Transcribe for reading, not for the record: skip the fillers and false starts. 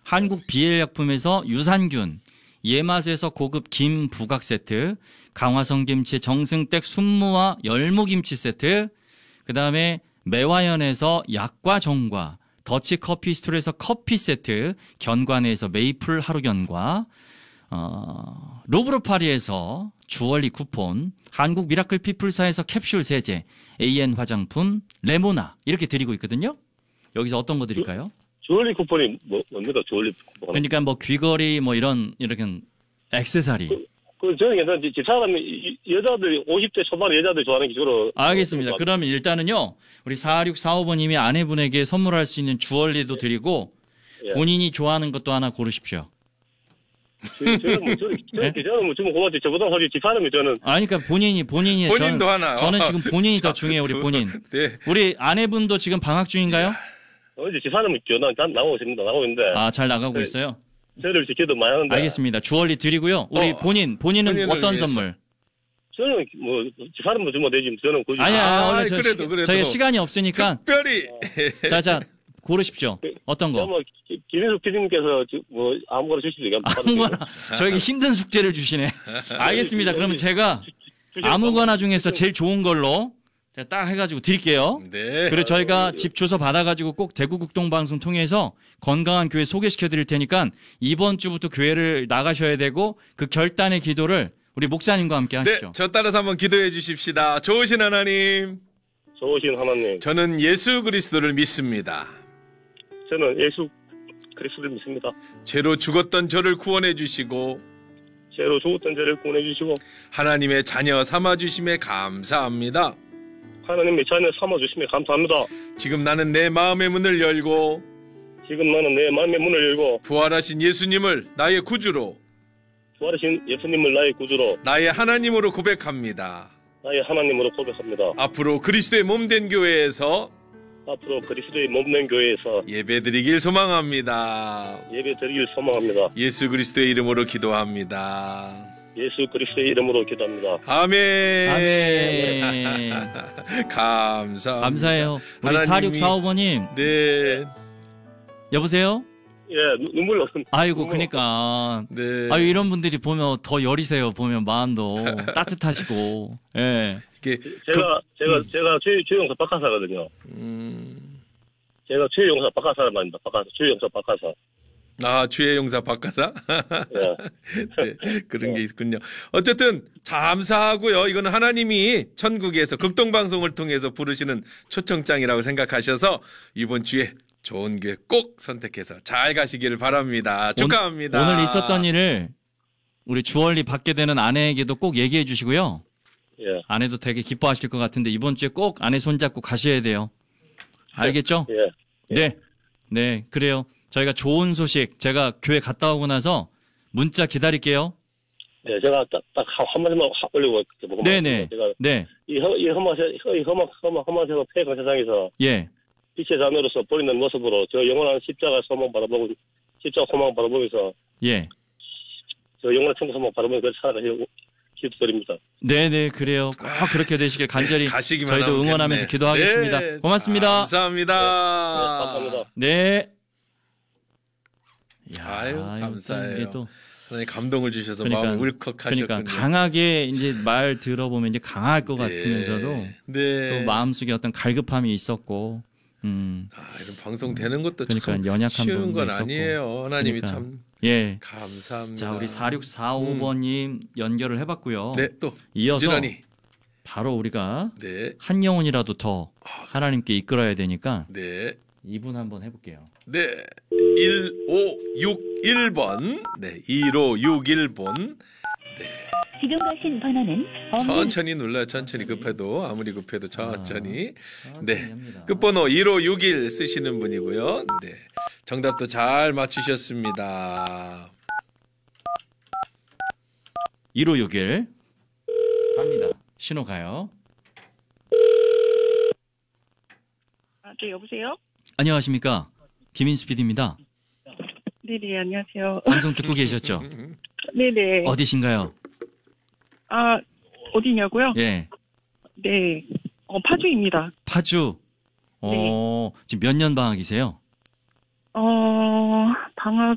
한국 비엘약품에서 유산균, 예맛에서 고급 김 부각 세트, 강화성 김치 정승댁 순무와 열무김치 세트, 그 다음에 매화연에서 약과 정과, 더치 커피 스토리에서 커피 세트, 견관에서 메이플 하루견과, 로브르 파리에서 주얼리 쿠폰, 한국 미라클 피플사에서 캡슐 세제, AN 화장품, 레모나 이렇게 드리고 있거든요. 여기서 어떤 거 드릴까요? 주얼리 쿠폰이 뭡니까? 주얼리 쿠폰. 그러니까 뭐 귀걸이 뭐 이렇게 액세서리. 저는 괜찮지. 집사람이 여자들이 50대 초반 여자들 좋아하는 기준으로. 알겠습니다. 그러면 일단은요, 우리 4645번님이 아내분에게 선물할 수 있는 주얼리도 드리고, 예. 본인이 좋아하는 것도 하나 고르십시오. 저는 좀 고맙지. 저보다 훨씬 집사람이 저는. 아니, 그러니까 본인도 하나. 저는 지금 본인이 더 중요해요, 우리 본인. 네. 우리 아내분도 지금 방학 중인가요? 이제 집사람이 나오고 있습니다. 나오고 있는데. 아, 잘 나가고 네. 있어요? 저를 지켜도 많이 하는데. 알겠습니다. 주얼리 드리고요. 우리 본인은 어떤 위해서. 선물? 저는 집사람도 주면 되지. 저는 굳이. 아니야, 원래 그래도. 저희가 시간이 없으니까. 특별히. 자, 고르십시오. 어떤 거? 김인숙 PD님께서 아무거나 주시죠. 아무거나. 저에게 힘든 숙제를 주시네. 알겠습니다. 그러면 제가 아무거나 중에서 제일 좋은 걸로 제가 딱 해가지고 드릴게요. 네. 그리고 저희가 집 주소 받아가지고 꼭 대구국동방송 통해서 건강한 교회 소개시켜 드릴 테니까 이번 주부터 교회를 나가셔야 되고 그 결단의 기도를 우리 목사님과 함께 하시죠. 네, 저 따라서 한번 기도해 주십시다. 좋으신 하나님. 좋으신 하나님. 저는 예수 그리스도를 믿습니다. 저는 예수 그리스도를 믿습니다. 죄로 죽었던 저를 구원해 주시고 죄로 죽었던 저를 구원해 주시고 하나님의 자녀 삼아 주심에 감사합니다. 하나님의 자녀 삼아주심에 감사합니다. 지금 나는 내 마음의 문을 열고 지금 나는 내 마음의 문을 열고 부활하신 예수님을 나의 구주로 부활하신 예수님을 나의 구주로 나의 하나님으로 고백합니다. 나의 하나님으로 고백합니다. 앞으로 그리스도의 몸된 교회에서 앞으로 그리스도의 몸된 교회에서 예배드리길 소망합니다. 예배드리길 소망합니다. 예수 그리스도의 이름으로 기도합니다. 예수 그리스도의 이름으로 기도합니다. 아멘. 아멘. 감사해요. 우리 하나님이- 4645번님. 네. 여보세요? 예, 눈물 나는. 아이고, 그니까. 네. 아유, 이런 분들이 보면 더 여리세요. 보면 마음도 따뜻하시고. 예. 이게 제가 최영사 박하사거든요. 제가 최영사 박하사랍니다. 최영사 박하사. 주의 용사 박가사? 예. 네, 그런 게 있군요. 어쨌든 감사하고요. 이거는 하나님이 천국에서 극동방송을 통해서 부르시는 초청장이라고 생각하셔서 이번 주에 좋은 교회 꼭 선택해서 잘 가시기를 바랍니다. 축하합니다. 오늘 있었던 일을 우리 주얼리 받게 되는 아내에게도 꼭 얘기해 주시고요. 예. 아내도 되게 기뻐하실 것 같은데 이번 주에 꼭 아내 손잡고 가셔야 돼요. 알겠죠? 예. 네. 네, 그래요. 저희가 좋은 소식, 제가 교회 갔다 오고 나서 문자 기다릴게요. 네, 제가 딱 한마디만 올리고 네네. 제가 네. 이 험하세가 폐강 세상에서 예. 빛의 자녀로서 보이는 모습으로 저 영원한 십자가 소망 바라보고 십자가 소망 바라보면서 예. 저 영원한 천국 소망 바라보면서 살아가시고 기도드립니다. 네네, 그래요. 꼭 그렇게 되시길 간절히 가시기만 저희도 하면 응원하면서 됐네. 기도하겠습니다. 네, 고맙습니다. 감사합니다. 네, 감사합니다. 네. 이야, 아유, 감사해요. 이게 또 하나님 감동을 주셔서 마음이 울컥하셨군요. 그러니까 강하게 이제 말 들어보면 이제 강할 것 같으면서도 네. 또 마음속에 어떤 갈급함이 있었고, 이런 방송 되는 것도 그러니까 참 연약한 쉬운 부분도 건 있었고. 아니에요. 하나님이 그러니까. 참 예. 감사합니다. 자, 우리 4645번님 연결을 해봤고요. 네, 또 이어서 부지런히. 바로 우리가 네, 한 영혼이라도 더 하나님께 이끌어야 되니까 네, 이분 한번 해볼게요. 네. 1561번. 네, 1561번. 지금 가신 번호는 천천히 눌러요. 천천히 급해도 아무리 급해도 천천히. 네. 합니다. 끝번호 1561 쓰시는 분이고요. 네. 정답도 잘 맞추셨습니다. 1561 갑니다. 신호 가요. 네, 여보세요? 안녕하십니까? 김인수 PD입니다. 네네, 안녕하세요. 방송 듣고 계셨죠? 네네. 어디신가요? 어디냐고요? 예. 네. 파주입니다. 파주. 지금 몇 년 방학이세요? 방학